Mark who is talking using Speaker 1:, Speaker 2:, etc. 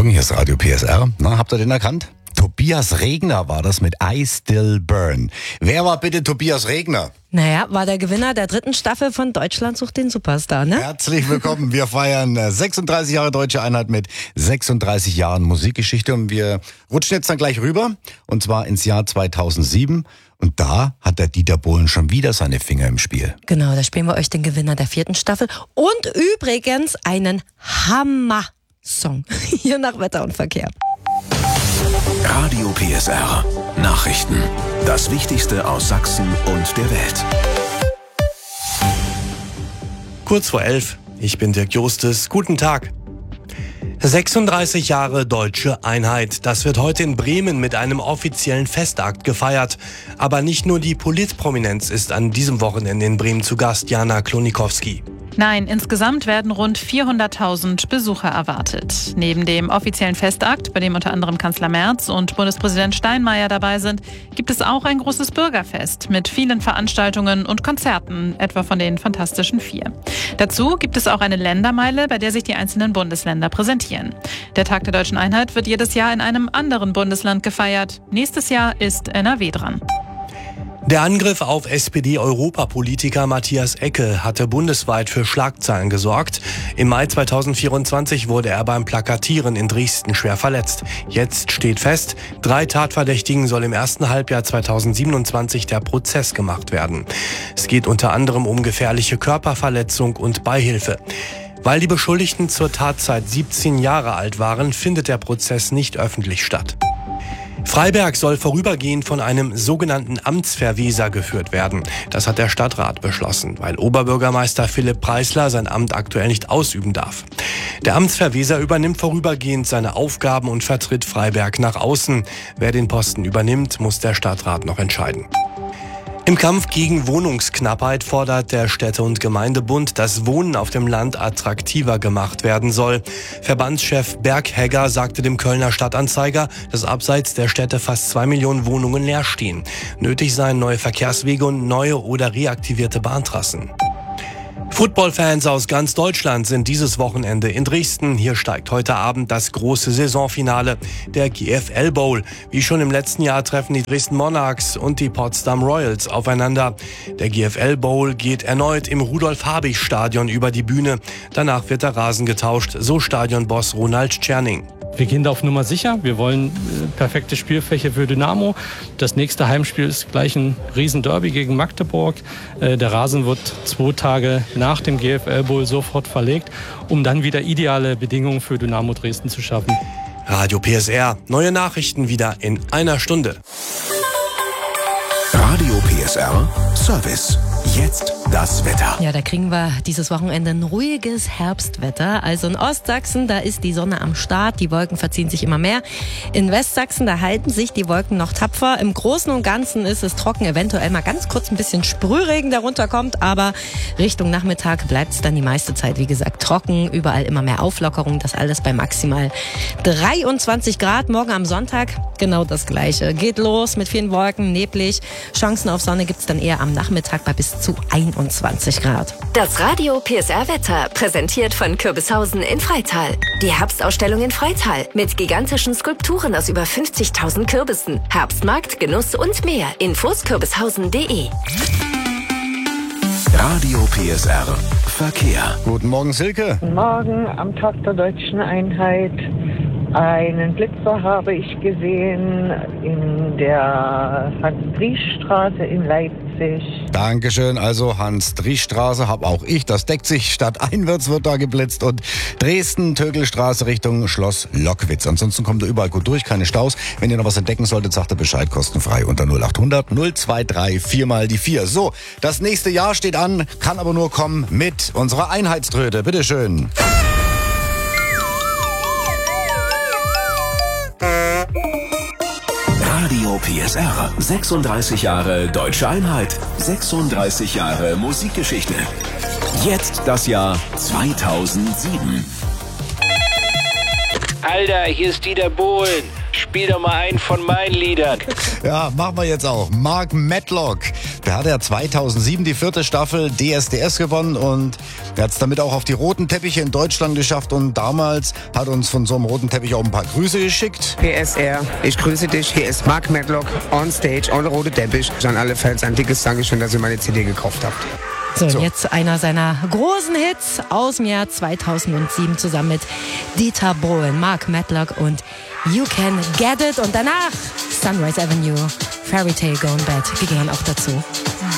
Speaker 1: Morgen, hier ist Radio PSR. Na, habt ihr den erkannt? Tobias Regner war das mit I Still Burn. Wer war bitte Tobias Regner?
Speaker 2: Naja, war der Gewinner der 3. Staffel von Deutschland sucht den Superstar, ne?
Speaker 1: Herzlich willkommen. Wir feiern 36 Jahre Deutsche Einheit mit 36 Jahren Musikgeschichte. Und wir rutschen jetzt dann gleich rüber. Und zwar ins Jahr 2007. Und da hat der Dieter Bohlen schon wieder seine Finger im Spiel.
Speaker 2: Genau, da spielen wir euch den Gewinner der 4. Staffel. Und übrigens einen Hammer-Song. Hier nach Wetter und Verkehr.
Speaker 3: Radio PSR. Nachrichten. Das Wichtigste aus Sachsen und der Welt.
Speaker 4: Kurz vor 11. Ich bin Dirk Justus. Guten Tag. 36 Jahre Deutsche Einheit. Das wird heute in Bremen mit einem offiziellen Festakt gefeiert. Aber nicht nur die Politprominenz ist an diesem Wochenende in Bremen zu Gast. Jana Klonikowski.
Speaker 5: Nein, insgesamt werden rund 400.000 Besucher erwartet. Neben dem offiziellen Festakt, bei dem unter anderem Kanzler Merz und Bundespräsident Steinmeier dabei sind, gibt es auch ein großes Bürgerfest mit vielen Veranstaltungen und Konzerten, etwa von den Fantastischen Vier. Dazu gibt es auch eine Ländermeile, bei der sich die einzelnen Bundesländer präsentieren. Der Tag der Deutschen Einheit wird jedes Jahr in einem anderen Bundesland gefeiert. Nächstes Jahr ist NRW dran.
Speaker 4: Der Angriff auf SPD-Europapolitiker Matthias Ecke hatte bundesweit für Schlagzeilen gesorgt. Im Mai 2024 wurde er beim Plakatieren in Dresden schwer verletzt. Jetzt steht fest, 3 Tatverdächtigen soll im ersten Halbjahr 2027 der Prozess gemacht werden. Es geht unter anderem um gefährliche Körperverletzung und Beihilfe. Weil die Beschuldigten zur Tatzeit 17 Jahre alt waren, findet der Prozess nicht öffentlich statt. Freiberg soll vorübergehend von einem sogenannten Amtsverweser geführt werden. Das hat der Stadtrat beschlossen, weil Oberbürgermeister Philipp Preisler sein Amt aktuell nicht ausüben darf. Der Amtsverweser übernimmt vorübergehend seine Aufgaben und vertritt Freiberg nach außen. Wer den Posten übernimmt, muss der Stadtrat noch entscheiden. Im Kampf gegen Wohnungsknappheit fordert der Städte- und Gemeindebund, dass Wohnen auf dem Land attraktiver gemacht werden soll. Verbandschef Berghegger sagte dem Kölner Stadtanzeiger, dass abseits der Städte fast 2 Millionen Wohnungen leer stehen. Nötig seien neue Verkehrswege und neue oder reaktivierte Bahntrassen. Footballfans aus ganz Deutschland sind dieses Wochenende in Dresden. Hier steigt heute Abend das große Saisonfinale, der GFL Bowl. Wie schon im letzten Jahr treffen die Dresden Monarchs und die Potsdam Royals aufeinander. Der GFL Bowl geht erneut im Rudolf-Habich-Stadion über die Bühne. Danach wird der Rasen getauscht, so Stadionboss Ronald Tscherning.
Speaker 6: Wir gehen da auf Nummer sicher. Wir wollen perfekte Spielfläche für Dynamo. Das nächste Heimspiel ist gleich ein Riesenderby gegen Magdeburg. Der Rasen wird 2 Tage nach dem GFL Bowl sofort verlegt, um dann wieder ideale Bedingungen für Dynamo Dresden zu schaffen.
Speaker 4: Radio PSR. Neue Nachrichten wieder in einer Stunde.
Speaker 3: Radio PSR Service. Jetzt das Wetter.
Speaker 2: Ja, da kriegen wir dieses Wochenende ein ruhiges Herbstwetter. Also in Ostsachsen, da ist die Sonne am Start, die Wolken verziehen sich immer mehr. In Westsachsen, da halten sich die Wolken noch tapfer. Im Großen und Ganzen ist es trocken, eventuell mal ganz kurz ein bisschen Sprühregen, der runterkommt, aber Richtung Nachmittag bleibt es dann die meiste Zeit, wie gesagt, trocken. Überall immer mehr Auflockerung, das alles bei maximal 23 Grad. Morgen am Sonntag genau das Gleiche. Geht los mit vielen Wolken, neblig. Chancen auf Sonne gibt's dann eher am Nachmittag bei bis zu 21 Grad.
Speaker 7: Das Radio PSR Wetter präsentiert von Kürbishausen in Freital. Die Herbstausstellung in Freital mit gigantischen Skulpturen aus über 50.000 Kürbissen. Herbstmarkt, Genuss und mehr. Infos kürbishausen.de.
Speaker 3: Radio PSR Verkehr.
Speaker 1: Guten Morgen, Silke.
Speaker 8: Guten Morgen, am Tag der Deutschen Einheit. Einen Blitzer habe ich gesehen in der Hans-Driesch-Straße in Leipzig.
Speaker 1: Dankeschön. Also Hans-Driesch-Straße habe auch ich. Das deckt sich. Stadteinwärts wird da geblitzt. Und Dresden, Tögelstraße Richtung Schloss Lockwitz. Ansonsten kommt ihr überall gut durch, keine Staus. Wenn ihr noch was entdecken solltet, sagt ihr Bescheid, kostenfrei unter 0800 023 4 mal die 4. So, das nächste Jahr steht an, kann aber nur kommen mit unserer Einheitströte. Bitteschön.
Speaker 3: Radio PSR. 36 Jahre Deutsche Einheit. 36 Jahre Musikgeschichte. Jetzt das Jahr 2007.
Speaker 9: Alter, hier ist Dieter Bohlen. Spiel doch mal einen von meinen Liedern.
Speaker 1: Ja, machen wir jetzt auch. Mark Matlock. Der hatte ja 2007 die 4. Staffel DSDS gewonnen und er hat es damit auch auf die roten Teppiche in Deutschland geschafft und damals hat uns von so einem roten Teppich auch ein paar Grüße geschickt.
Speaker 10: PSR, ich grüße dich. Hier ist Mark Matlock on stage, on rote Teppich. An alle Fans ein dickes Dankeschön, dass ihr meine CD gekauft habt.
Speaker 2: So, jetzt einer seiner großen Hits aus dem Jahr 2007 zusammen mit Dieter Bohlen, Mark Matlock und You Can Get It. Und danach Sunrise Avenue, Fairy Tale Gone Bad. Die gehören auch dazu.